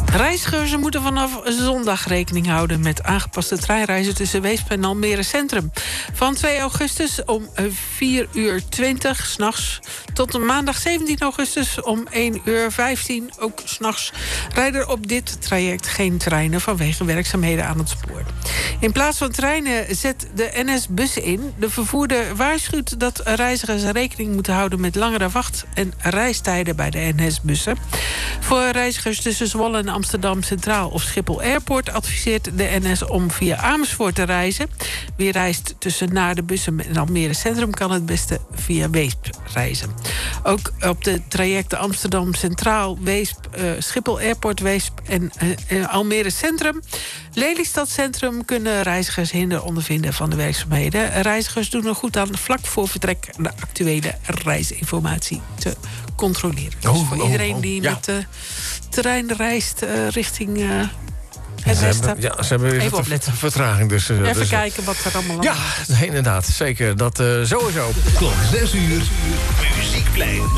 Reizigers moeten vanaf zondag rekening houden met aangepaste treinreizen tussen Weesp en Almere Centrum. Van 2 augustus om 4:20 s'nachts tot maandag 17 augustus om 1:15 ook s'nachts rijden er op dit traject geen treinen vanwege werkzaamheden aan het spoor. In plaats van treinen zet de NS bussen in. De vervoerder waarschuwt dat reizigers rekening moeten houden met langere wacht- en reistijden bij de NS-bussen. Voor reizigers tussen Zwolle en Amsterdam Centraal of Schiphol Airport adviseert de NS om via Amersfoort te reizen. Wie reist tussen naar de bussen en Almere Centrum kan het beste via Weesp reizen. Ook op de trajecten Amsterdam Centraal, Weesp, Schiphol Airport, Weesp en Almere Centrum, Lelystad Centrum kunnen reizigers hinder ondervinden van de werkzaamheden. Reizigers doen er goed aan vlak voor vertrek de actuele reisinformatie te controleren. Dus voor iedereen die met de trein reist richting het westen. Ze hebben even opletten. Vertraging. Dus, even kijken wat er allemaal ja, inderdaad. Zeker. Dat sowieso. Klok 6 uur. Muziekplein.